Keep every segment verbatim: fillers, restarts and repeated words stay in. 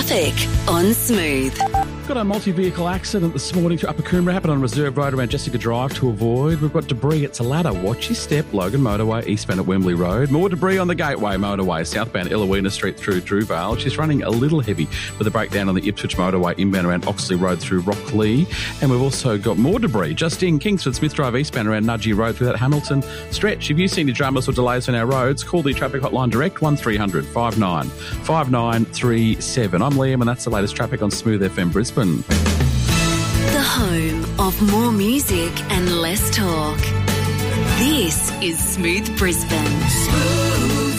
Traffic on Smooth. Got a multi-vehicle accident this morning to Upper Coomera, happened on Reserve Road around Jessica Drive to avoid. We've got debris at Salada. Watch your step. Logan Motorway, eastbound at Wembley Road. More debris on the Gateway Motorway, southbound Illawina Street through Drewvale. She's running a little heavy with a breakdown on the Ipswich Motorway inbound around Oxley Road through Rocklea. And we've also got more debris just in Kingsford Smith Drive eastbound around Nudgee Road through that Hamilton stretch. If you've seen any dramas or delays on our roads, call the traffic hotline direct one three hundred five nine five nine three seven. I'm Liam and that's the latest traffic on Smooth F M Brisbane. The home of more music and less talk. This is Smooth Brisbane. Smooth.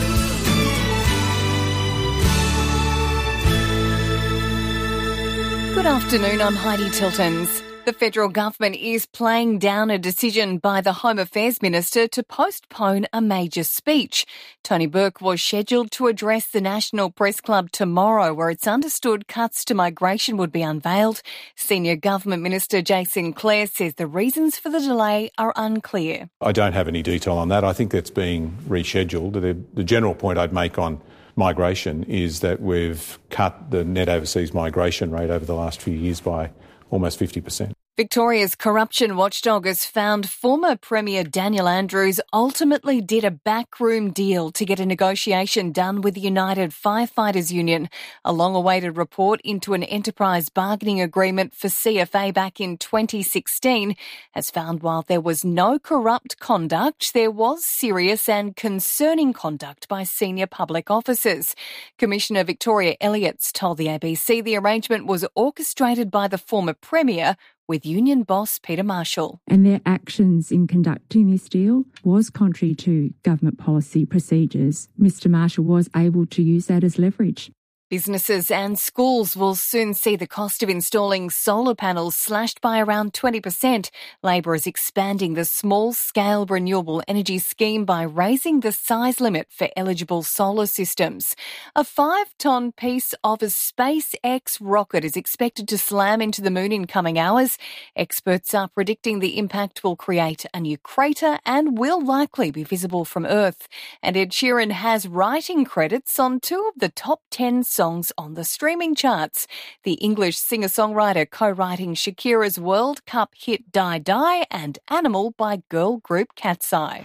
Good afternoon, I'm Heidi Tiltons. The federal government is playing down a decision by the Home Affairs Minister to postpone a major speech. Tony Burke was scheduled to address the National Press Club tomorrow, where it's understood cuts to migration would be unveiled. Senior Government Minister Jason Clare says the reasons for the delay are unclear. I don't have any detail on that. I think that's being rescheduled. The, the general point I'd make on migration is that we've cut the net overseas migration rate over the last few years by almost fifty percent. Victoria's corruption watchdog has found former Premier Daniel Andrews ultimately did a backroom deal to get a negotiation done with the United Firefighters Union. A long-awaited report into an enterprise bargaining agreement for C F A back in twenty sixteen has found while there was no corrupt conduct, there was serious and concerning conduct by senior public officers. Commissioner Victoria Elliott's told the A B C the arrangement was orchestrated by the former Premier with union boss Peter Marshall. And their actions in conducting this deal was contrary to government policy procedures. Mr Marshall was able to use that as leverage. Businesses and schools will soon see the cost of installing solar panels slashed by around twenty percent. Labor is expanding the small-scale renewable energy scheme by raising the size limit for eligible solar systems. A five-ton piece of a SpaceX rocket is expected to slam into the moon in coming hours. Experts are predicting the impact will create a new crater and will likely be visible from Earth. And Ed Sheeran has writing credits on two of the top ten songs songs on the streaming charts. The English singer-songwriter co-writing Shakira's World Cup hit Die Die and Animal by girl group Cat's Eye.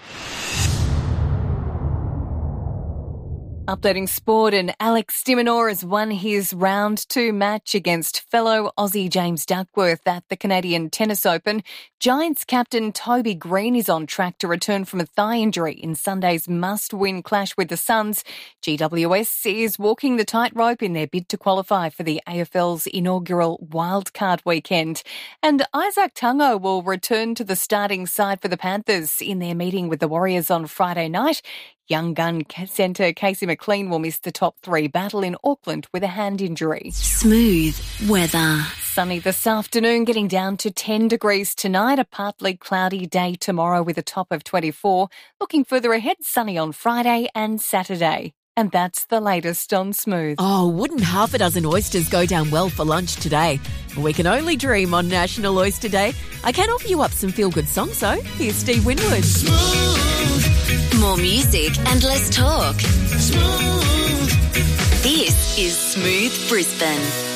Updating sport, and Alex de Minaur has won his round two match against fellow Aussie James Duckworth at the Canadian Tennis Open. Giants captain Toby Green is on track to return from a thigh injury in Sunday's must-win clash with the Suns. G W S is walking the tightrope in their bid to qualify for the A F L's inaugural wildcard weekend. And Isaac Tungo will return to the starting side for the Panthers in their meeting with the Warriors on Friday night. Young gun centre Casey McLean will miss the top three battle in Auckland with a hand injury. Smooth weather. Sunny this afternoon, getting down to ten degrees tonight. A partly cloudy day tomorrow with a top of twenty-four. Looking further ahead, sunny on Friday and Saturday. And that's the latest on Smooth. Oh, wouldn't half a dozen oysters go down well for lunch today? We can only dream on National Oyster Day. I can offer you up some feel-good songs, though. Here's Steve Winwood. Smooth. More music and less talk. Smooth. This is Smooth Brisbane.